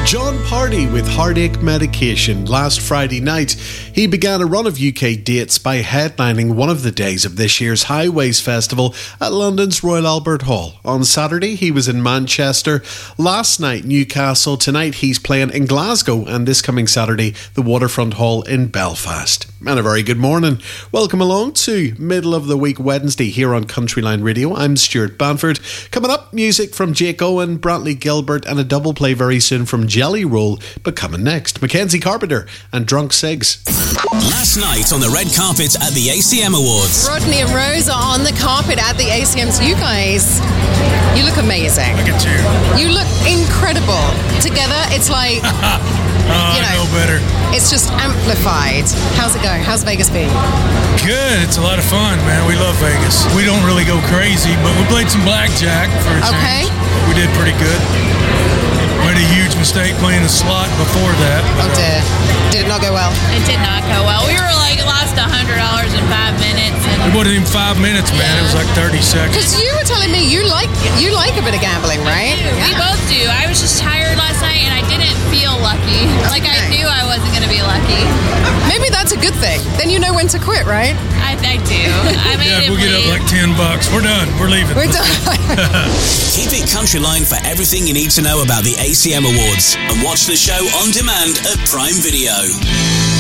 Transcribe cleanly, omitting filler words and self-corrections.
Jon Pardi with Heartache Medication. Last Friday night, he began a run of UK dates by headlining one of the days of this year's Highways Festival at London's Royal Albert Hall. On Saturday, he was in Manchester. Last night, Newcastle. Tonight, he's playing in Glasgow. And this coming Saturday, the Waterfront Hall in Belfast. And a very good morning. Welcome along to Middle of the Week Wednesday here on Countryline Radio. I'm Stuart Banford. Coming up, music from Jake Owen, Brantley Gilbert, and a double play very soon from Jelly Roll. But coming next, Mackenzie Carpenter and Drunk Sigs. Last night on the red carpet at the ACM Awards. Rodney and Rose are on the carpet at the ACMs. You guys, you look amazing. Look at you. You look incredible. Together, it's like... I know better. It's just amplified. How's it going? How's Vegas been? Good. It's a lot of fun, man. We love Vegas. We don't really go crazy, but we played some blackjack for a change. We did pretty good. Made a huge mistake playing the slot before that. Oh dear. Did it not go well? It did not go well. We were lost $100 in 5 minutes. It wasn't even 5 minutes, man. It was like 30 seconds. Because you were telling me you like a bit of gambling, right? We both do. I was just tired last night and I didn't feel lucky. Like I knew I wasn't going to be lucky. Maybe that's a good thing. Then you know when to quit, right? I do. Yeah, we'll get up like $10. We're done. We're leaving. We're done. Keep it Countryline for everything you need to know about the ACM Awards and watch the show on demand at Prime Video.